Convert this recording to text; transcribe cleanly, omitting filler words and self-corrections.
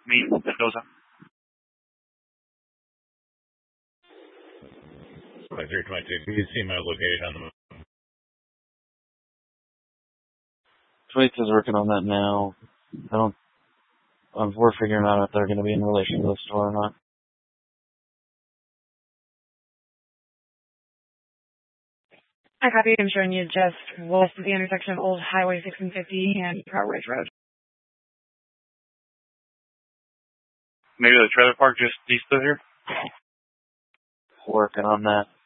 meet Mendoza. 2322, can you see my location on the move? 22 is working on that now. We're figuring out if they're going to be in relation to the store or not. I copy. I'm showing you just west of the intersection of Old Highway 1650 and Trout Ridge Road. Maybe the trailer park just east of here? Working on that.